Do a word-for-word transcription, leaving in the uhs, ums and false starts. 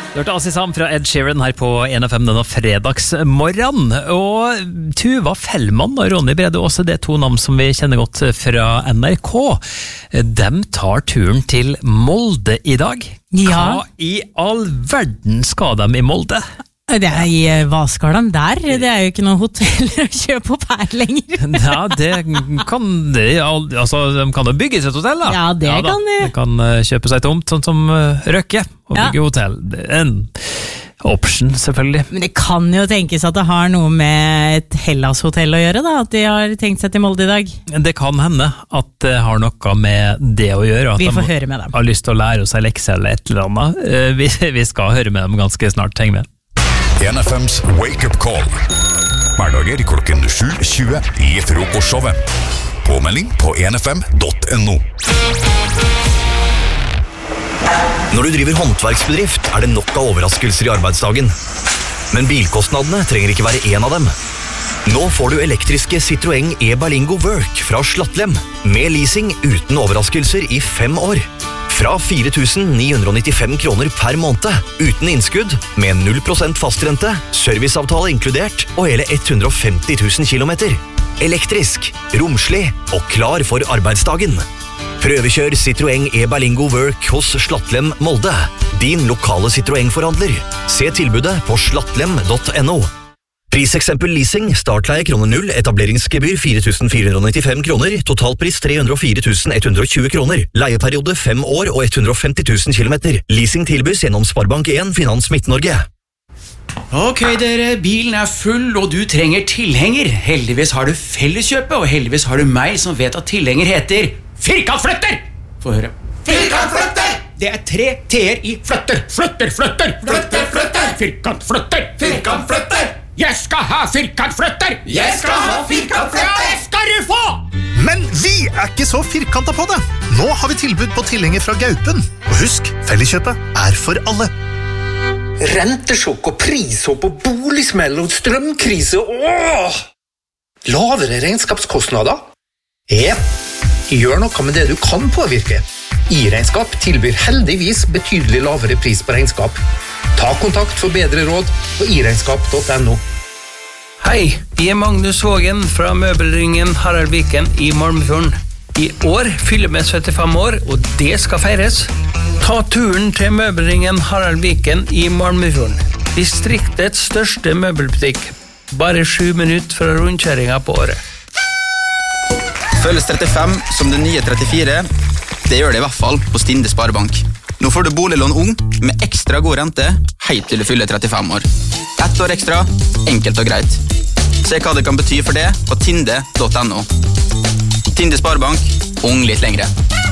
Du hørte Aziz Sam fra Ed Sheeran her på en F M denne fredagsmorgen. Og Tuva Fellmann og Ronny Brede Aase, det er to navn som vi kjenner godt fra N R K. De tar turen til Molde i dag. Ja. Hva i all verden skal de i Molde? Det er, hva skal de der? Det er jo ikke noe hotell å kjøpe opp her lenger. Ja, det kan det, altså, de kan jo bygge seg et hotell da. Ja, det ja, da. kan de. De kan uh, kjøpe seg tomt, sånn som uh, Røkke, og Ja. bygge hotell. Det er en option, selvfølgelig. Men det kan jo tenkes at det har noe med et Hellas-hotell å gjøre, da, at de har tenkt seg til Molde i dag. Det kan hende at det har noe med det å gjøre. At Vi får de høre med dem. har lyst til å lære seg lekser eller et eller annet. Uh, vi, vi skal høre med dem ganske snart, heng med. N F M's Wake Up Call. Hverdager klokken sju tjue i frokostshowet. Påmelding på n f m dot n o. Når du driver håndverksbedrift, er det nok av overraskelser i arbeidsdagen. Men bilkostnadene trenger ikke være en av dem. Nå får du elektriske Citroën e-Berlingo Work fra Slattlem, med leasing uten overraskelser i fem år. Fra fire tusen ni hundre nittifem kroner per måned, uten innskudd, med null prosent fastrente, serviceavtale inkludert, og hele hundre og femti tusen kilometer. Elektrisk, romslig og klar for arbeidsdagen. Prøvekjør Citroën e-Berlingo Work hos Slattlem Molde, din lokale Citroën-forhandler. Se tilbudet på slattlem dot n o. Priseksempel leasing, startleie kroner null, etableringsgebyr fire tusen fire hundre nittifem kroner, totalpris tre hundre og fire tusen ett hundre og tjue kroner, leieperiode fem år og hundre og femti tusen kilometer. Leasing tilbys gjennom Sparebank en Finans Midt-Norge. Ok dere, bilen er full og du trenger tilhenger. Heldigvis har du Felleskjøpet, og heldigvis har du meg som vet at tilhenger heter Firkantflytter! Få høre. Firkantflytter! Det er tre T-er i flytter. Flytter, flytter! Flytter, flytter! Firkantflytter! Firkantflytter! Jeg skal ha firkantflytter! Jeg skal ha firkantflytter! Ja, det skal du få! Men vi er ikke så firkantet på det. Nå har vi tilbud på tilhenger fra Gaupen. Og husk, Felleskjøpet er for alle. Rentesjokk og prishopp og boligsmell og strømkrise. Åh! Lavere regnskapskostnader? Ja, gjør noe med det du kan påvirke. I-regnskap tilbyr heldigvis betydelig lavere pris på regnskap. Ta kontakt for bedre råd på i regnskap dot n o. Hei, jeg er Magnus Vågen fra Møbelringen Harald Viken i Malmefjorden. I år fyller vi syttifem år, og det skal feires. Ta turen til Møbelringen Harald Viken i Malmefjorden. Distriktets største møbelbutikk. Bare sju minutter fra rundkjøringen på året. Føles trettifem som det nye trettifire. Det gjør det i hvert fall på Stinde Sparebank. Nå får du boliglån ung med ekstra god rente helt til du fyller trettifem år. Ett år ekstra, enkelt og greit. Se hva det kan bety for det på tinde dot n o. Tinde Sparebank, ung litt lengre.